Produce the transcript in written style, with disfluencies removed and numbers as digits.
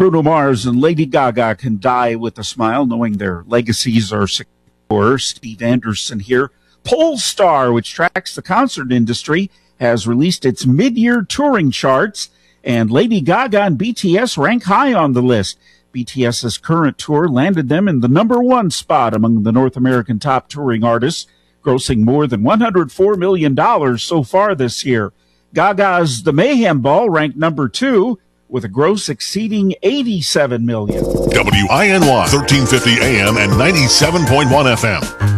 Bruno Mars and Lady Gaga can die with a smile, knowing their legacies are secure. Steve Anderson here. Polestar, which tracks the concert industry, has released its mid-year touring charts, and Lady Gaga and BTS rank high on the list. BTS's current tour landed them in the #1 spot among the North American top touring artists, grossing more than $104 million so far this year. Gaga's The Mayhem Ball ranked #2 with a gross exceeding $87 million. WINY 1350 AM and 97.1 FM.